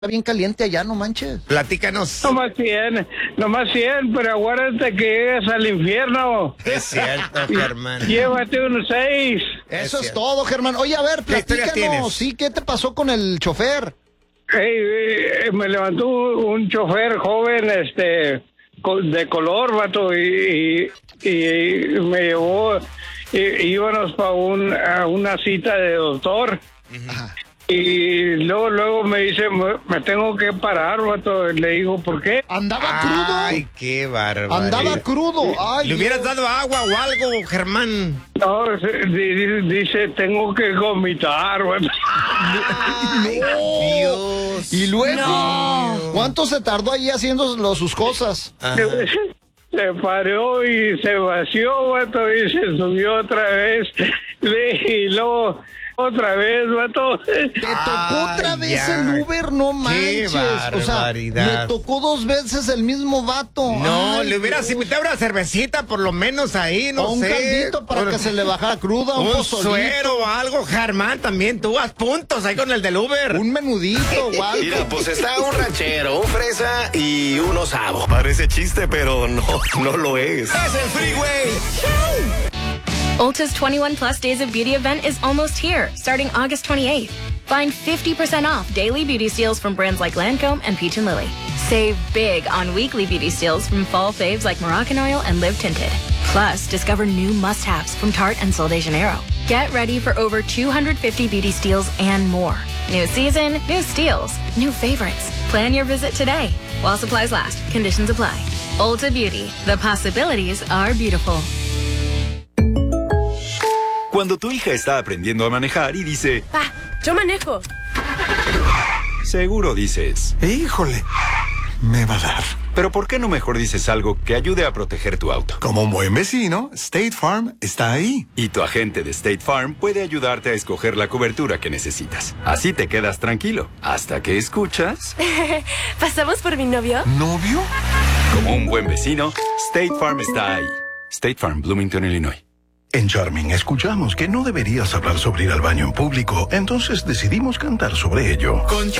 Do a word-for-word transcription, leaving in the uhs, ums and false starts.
Está bien caliente allá, no manches. Platícanos. No más cien, no más cien, pero aguárdate que llegas al infierno. Es cierto, Germán. Llévate unos seis. Eso es, Es todo, Germán. Oye, a ver, ¿Qué historia platícanos. tienes? Sí, ¿qué te pasó con el chofer? Hey, eh, me levantó un chofer joven, este, co- de color, vato, y, y, y me llevó, y, íbamos para un, a una cita de doctor. Ajá. Y luego, luego me dice, me, me tengo que parar, vato. Le digo, ¿por qué? Andaba Ay, crudo. qué bárbaro. Andaba crudo. Ay, Le hubieras Dios. dado agua o algo, Germán. No, se- di- di- dice, tengo que vomitar, vato. Ay, Dios. Y luego, No. ¿cuánto se tardó ahí haciendo lo- sus cosas? Ajá. Se paró y se vació, vato, y se subió otra vez. Y luego otra vez, vato. Te tocó otra Ay, vez ya. el Uber, no manches. O sea, barbaridad. le tocó dos veces el mismo vato. No, Ay, le hubieras Dios. invitado una cervecita por lo menos ahí, no O un sé. caldito para que se le bajara cruda, un, Un pozolito, suero o algo, Germán, también. Tú haz puntos ahí con el del Uber. un menudito o algo. Mira, pues está un ranchero, un fresa y un osavo. Parece chiste, pero no, no lo es. Es el Freeway. Ulta's twenty-one plus Days of Beauty event is almost here, starting August twenty-eighth. Find fifty percent off daily beauty steals from brands like Lancome and Peach and Lily. Save big on weekly beauty steals from fall faves like Moroccan Oil and Live Tinted. Plus, discover new must-haves from Tarte and Sol de Janeiro. Get ready for over two hundred fifty beauty steals and more. New season, new steals, new favorites. Plan your visit today while supplies last. Conditions apply. Ulta Beauty. The possibilities are beautiful. Cuando tu hija está aprendiendo a manejar y dice, Pa, yo manejo. seguro dices, Híjole, me va a dar. pero ¿por qué no mejor dices algo que ayude a proteger tu auto? Como un buen vecino, State Farm está ahí. Y tu agente de State Farm puede ayudarte a escoger la cobertura que necesitas. Así te quedas tranquilo, hasta que escuchas. ¿Pasamos por mi novio? ¿Novio? Como un buen vecino, State Farm está ahí. State Farm, Bloomington, Illinois. En Charming escuchamos que no deberías hablar sobre ir al baño en público, entonces decidimos cantar sobre ello. Con